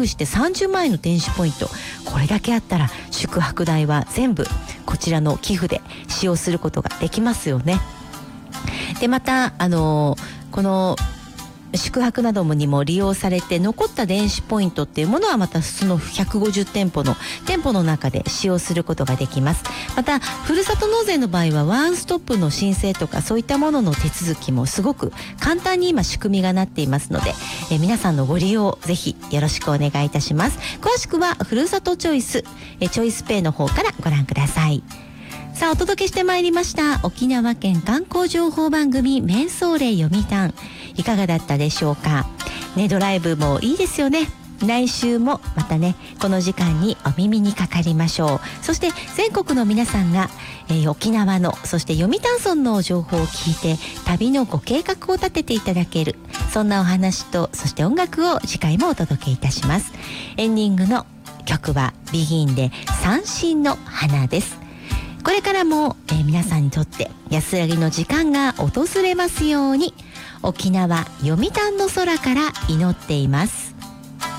付して30万円の電子ポイント、これだけあったら宿泊代は全部こちらの寄付で使用することができますよね。でまたこの宿泊などにも利用されて残った電子ポイントっていうものはまたその150店舗の中で使用することができます。またふるさと納税の場合はワンストップの申請とかそういったものの手続きもすごく簡単に今仕組みがなっていますので、皆さんのご利用ぜひよろしくお願いいたします。詳しくはふるさとチョイスチョイスペイの方からご覧ください。さあお届けしてまいりました沖縄県観光情報番組メンソーレ読谷、いかがだったでしょうかね。ドライブもいいですよね。来週もまたねこの時間にお耳にかかりましょう。そして全国の皆さんが、沖縄のそして読谷村の情報を聞いて旅のご計画を立てていただける、そんなお話とそして音楽を次回もお届けいたします。エンディングの曲はビギンで三振の花です。これからも、皆さんにとって安らぎの時間が訪れますように、沖縄読谷の空から祈っています。